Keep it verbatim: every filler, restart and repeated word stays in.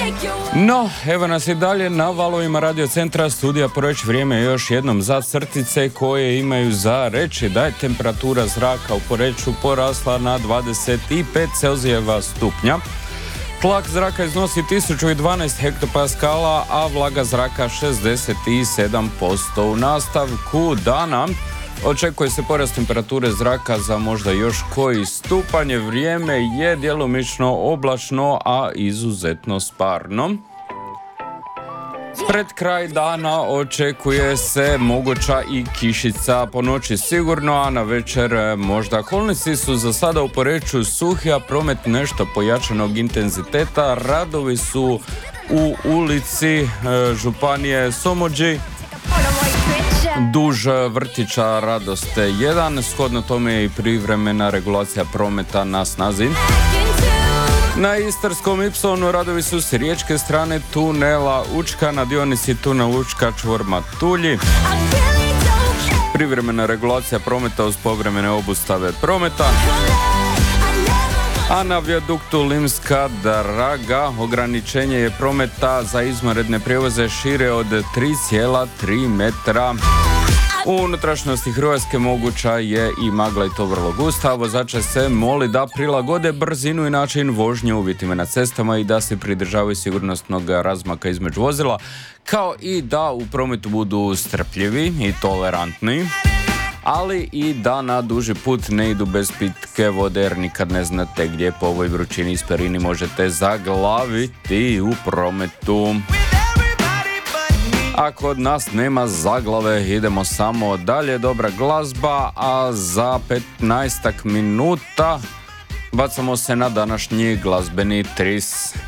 No, evo nas i dalje na valovima Radio Centra studija Poreć. Vrijeme je još jednom za crtice koje imaju za reći da je temperatura zraka u Poreču porasla na dvadeset pet Celzijeva stupnja. Tlak zraka iznosi tisuću dvanaest hektopaskala, a vlaga zraka šezdeset sedam posto. U nastavku dana očekuje se porast temperature zraka za možda još koji stupanj. Vrijeme je djelomično oblačno, a izuzetno sparno. Pred kraj dana očekuje se moguća i kišica, po noći sigurno, a na večer možda. Kolnici su za sada u Poreču suhi, a promet nešto pojačanog intenziteta. Radovi su u ulici Županije Somođi duž vrtića Radost jedan, shodno tome je i privremena regulacija prometa na snazi. Na Istarskom Ipsonu radovi su s riječke strane tunela Učka na dionici tunel Učka čvor Matulji. Privremena regulacija prometa uz povremene obustave prometa. A na vijaduktu Limska Draga ograničenje je prometa za izvanredne prijevoze šire od tri zarez tri metra. U unutrašnjosti Hrvatske moguća je i magla i to vrlo gusta. Vozače se moli da prilagode brzinu i način vožnje uvjetima na cestama i da se pridržavaju sigurnosnog razmaka između vozila, kao i da u prometu budu strpljivi i tolerantni, ali i da na duži put ne idu bez pitke vode, jer nikad ne znate gdje po ovoj vrućini i sperini možete zaglaviti u prometu. A kod nas nema zaglave, idemo samo dalje, dobra glazba, a za petnaestak minuta bacamo se na današnji glazbeni tris.